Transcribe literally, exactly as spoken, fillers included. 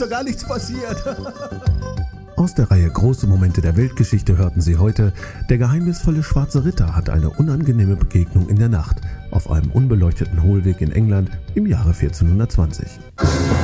doch gar nichts passiert. Aus der Reihe Große Momente der Weltgeschichte hörten Sie heute: Der geheimnisvolle schwarze Ritter hat eine unangenehme Begegnung in der Nacht auf einem unbeleuchteten Hohlweg in England im Jahre vierzehnhundertzwanzig.